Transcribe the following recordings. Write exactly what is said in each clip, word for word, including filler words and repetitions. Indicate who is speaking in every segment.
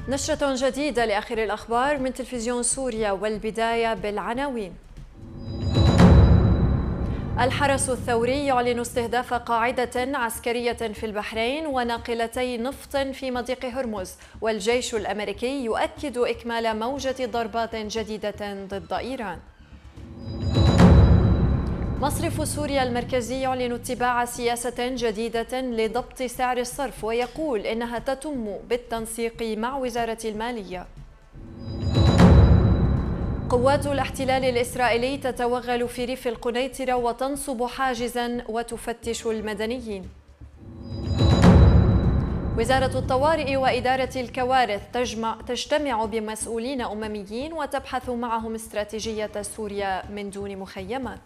Speaker 1: نشرة جديدة لآخر الأخبار من تلفزيون سوريا، والبداية بالعناوين. الحرس الثوري يعلن استهداف قاعدة عسكرية في البحرين وناقلتي نفط في مضيق هرمز، والجيش الأمريكي يؤكد إكمال موجة ضربات جديدة ضد إيران. مصرف سوريا المركزي يعلن اتباع سياسة جديدة لضبط سعر الصرف، ويقول إنها تتم بالتنسيق مع وزارة المالية. قوات الاحتلال الإسرائيلي تتوغل في ريف القنيطرة وتنصب حاجزا وتفتش المدنيين. وزارة الطوارئ وإدارة الكوارث تجمع تجتمع بمسؤولين أمميين وتبحث معهم استراتيجية سوريا من دون مخيمات.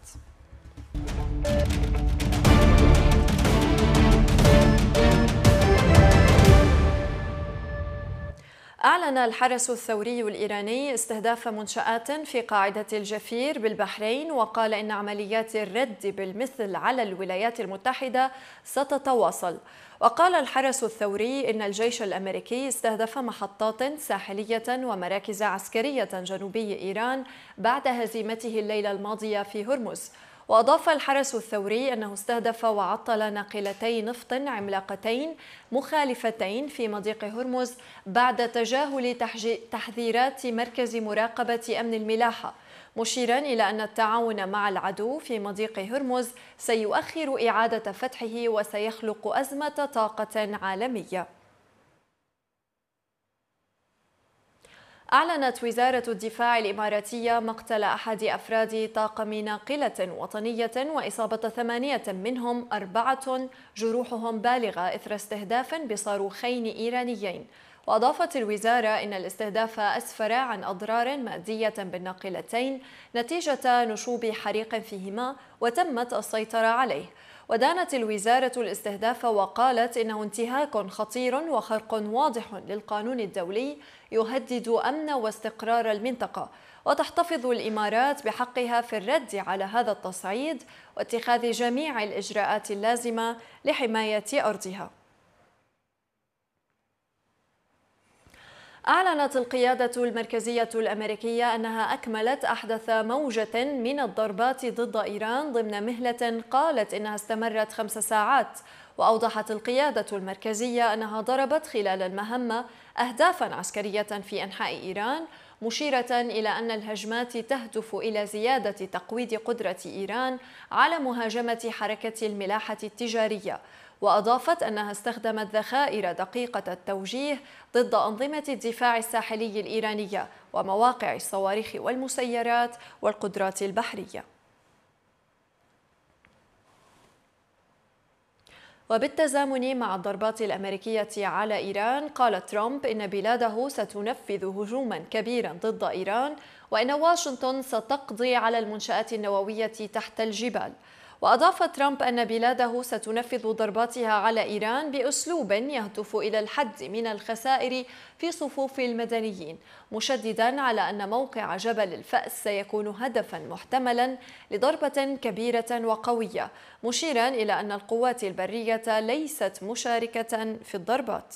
Speaker 1: أعلن الحرس الثوري الإيراني استهداف منشآت في قاعدة الجفير بالبحرين، وقال إن عمليات الرد بالمثل على الولايات المتحدة ستتواصل. وقال الحرس الثوري إن الجيش الأمريكي استهدف محطات ساحلية ومراكز عسكرية جنوبي إيران بعد هزيمته الليلة الماضية في هرمز. وأضاف الحرس الثوري أنه استهدف وعطل ناقلتي نفط عملاقتين مخالفتين في مضيق هرمز بعد تجاهل تحذيرات مركز مراقبة أمن الملاحة، مشيرا إلى أن التعاون مع العدو في مضيق هرمز سيؤخر إعادة فتحه وسيخلق أزمة طاقة عالمية. أعلنت وزارة الدفاع الإماراتية مقتل أحد أفراد طاقم ناقلة وطنية وإصابة ثمانية منهم، أربعة جروحهم بالغة إثر استهداف بصاروخين إيرانيين. وأضافت الوزارة إن الاستهداف أسفر عن أضرار مادية بالناقلتين نتيجة نشوب حريق فيهما وتمت السيطرة عليه. ودانت الوزارة الاستهداف وقالت إنه انتهاك خطير وخرق واضح للقانون الدولي يهدد أمن واستقرار المنطقة، وتحتفظ الإمارات بحقها في الرد على هذا التصعيد واتخاذ جميع الإجراءات اللازمة لحماية أرضها. أعلنت القيادة المركزية الأمريكية أنها أكملت أحدث موجة من الضربات ضد إيران ضمن مهلة قالت إنها استمرت خمس ساعات. وأوضحت القيادة المركزية أنها ضربت خلال المهمة أهدافا عسكرية في أنحاء إيران، مشيرة إلى أن الهجمات تهدف إلى زيادة تقويض قدرة إيران على مهاجمة حركة الملاحة التجارية. وأضافت أنها استخدمت ذخائر دقيقة التوجيه ضد أنظمة الدفاع الساحلي الإيرانية ومواقع الصواريخ والمسيرات والقدرات البحرية. وبالتزامن مع الضربات الأمريكية على إيران، قال ترامب إن بلاده ستنفذ هجوما كبيرا ضد إيران، وإن واشنطن ستقضي على المنشآت النووية تحت الجبال. وأضاف ترامب أن بلاده ستنفذ ضرباتها على إيران بأسلوب يهدف إلى الحد من الخسائر في صفوف المدنيين، مشددا على أن موقع جبل الفأس سيكون هدفا محتملا لضربة كبيرة وقوية، مشيرا إلى أن القوات البرية ليست مشاركة في الضربات.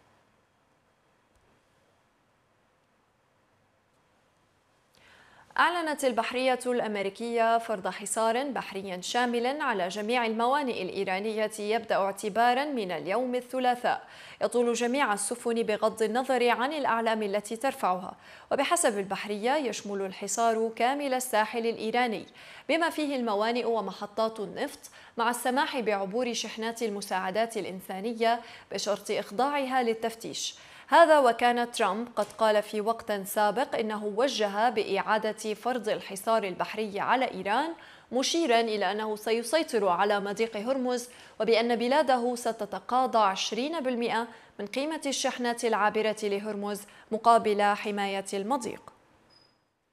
Speaker 1: أعلنت البحرية الأمريكية فرض حصار بحري شامل على جميع الموانئ الإيرانية يبدأ اعتبارا من اليوم الثلاثاء، يطول جميع السفن بغض النظر عن الأعلام التي ترفعها. وبحسب البحرية يشمل الحصار كامل الساحل الإيراني بما فيه الموانئ ومحطات النفط، مع السماح بعبور شحنات المساعدات الإنسانية بشرط إخضاعها للتفتيش. هذا وكان ترامب قد قال في وقت سابق إنه وجه بإعادة فرض الحصار البحري على إيران، مشيرا إلى أنه سيسيطر على مضيق هرمز، وبأن بلاده ستتقاضى عشرين بالمئة من قيمة الشحنات العابرة لهرمز مقابل حماية المضيق.